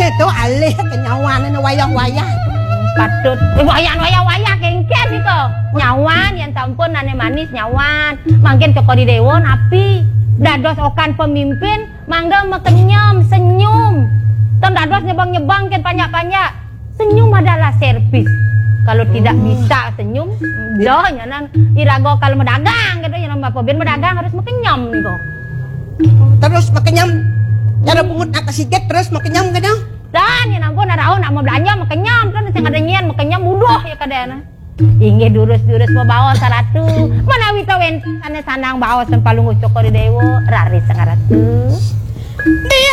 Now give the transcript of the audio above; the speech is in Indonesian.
sedo alih kenyawane wayah-wayah. Patut wayah-wayah kengken iko. Nyawan yang sampun ane manis nyawan. Mangken Cokro Dewo napi. Dados okan pemimpin mangga mekenyam senyum. Ton dados nyebang-nyebang ken panyak-panyak. Senyum adalah servis. Kalau tidak bisa senyum, doh nyanan irago kalau medagang gitu ya Bapak Ben medagang harus mekenyam nih kok. Terus mekenyam cara pungut atas siget terus mekenyam kadang. Dan ya ampun narau nak mau belanja mekenyam kan sing ada nyian mekenyam mudah ya kadana. Inge durus-durus bawa saratu. Manawi to wen sanang bawa sempalung Cokro Dewo raris sangaratu.